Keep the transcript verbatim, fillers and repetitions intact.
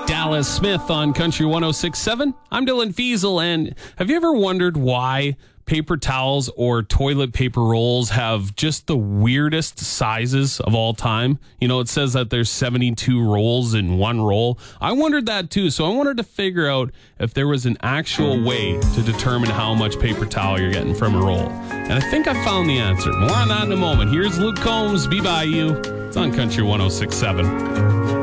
Dallas Smith on Country one oh six point seven. I'm Dylan Fiesel, and have you ever wondered why paper towels or toilet paper rolls have just the weirdest sizes of all time? You know, it says that there's seventy-two rolls in one roll. I wondered that too, so I wanted to figure out if there was an actual way to determine how much paper towel you're getting from a roll. And I think I found the answer. More on that in a moment. Here's Luke Combs, Be By You. It's on Country one oh six point seven.